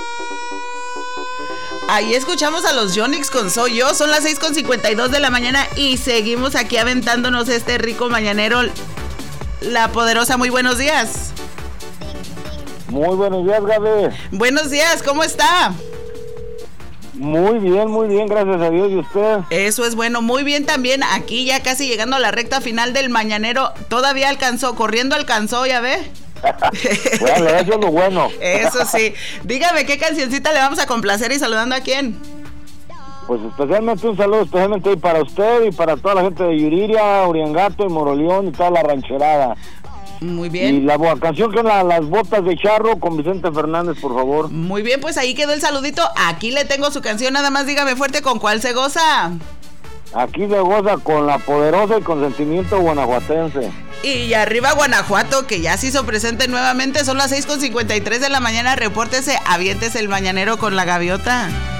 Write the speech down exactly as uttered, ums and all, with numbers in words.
Ahí escuchamos a los Yonix con Soy Yo. Son las seis con cincuenta y dos de la mañana y seguimos aquí aventándonos este rico mañanero. La Poderosa, muy buenos días. Muy buenos días, Gaby. Buenos días, ¿cómo está? Muy bien, muy bien, gracias a Dios. ¿Y usted? Eso es bueno, muy bien también. Aquí ya casi llegando a la recta final del mañanero. Todavía alcanzó, corriendo alcanzó, ya ve. Bueno, eso es lo bueno. Eso sí. Dígame, ¿qué cancioncita le vamos a complacer y saludando a quién? Pues especialmente un saludo especialmente para usted y para toda la gente de Yuriria, Uriangato y Moroleón y toda la rancherada. Muy bien. Y la canción que es la, Las Botas de Charro con Vicente Fernández, por favor. Muy bien, pues ahí quedó el saludito. Aquí le tengo su canción, nada más dígame fuerte con cuál se goza. Aquí se goza con La Poderosa y con Sentimiento Guanajuatense. Y arriba Guanajuato, que ya se hizo presente nuevamente. Son las seis con cincuenta y tres de la mañana. Repórtese, aviéntese el mañanero con la gaviota.